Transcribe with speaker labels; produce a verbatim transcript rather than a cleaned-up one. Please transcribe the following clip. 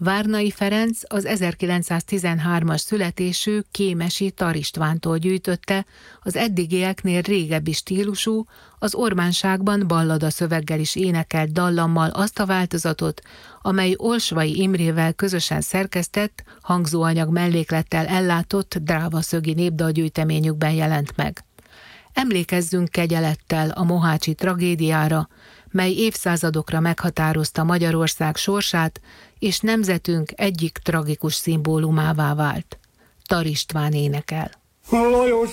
Speaker 1: Várnai Ferenc az ezerkilencszáztizenhármas születésű kémesi Tar Istvántól gyűjtötte az eddigieknél régebbi stílusú, az Ormánságban ballada szöveggel is énekelt dallammal azt a változatot, amely Olsvai Imrével közösen szerkesztett, hangzóanyag melléklettel ellátott drávaszögi népdalgyűjteményükben jelent meg. Emlékezzünk kegyelettel a mohácsi tragédiára, mely évszázadokra meghatározta Magyarország sorsát, és nemzetünk egyik tragikus szimbólumává vált. Tar István énekel.
Speaker 2: Lajos